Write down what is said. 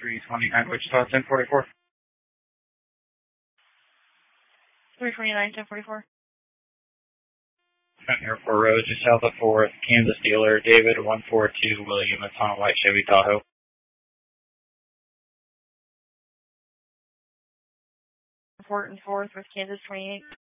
329 Wichita 1044. 329, 1044. Airport Road, just south of 4th, Kansas dealer, David 142 William. It's on a white Chevy Tahoe. Report and 4th with Kansas 28.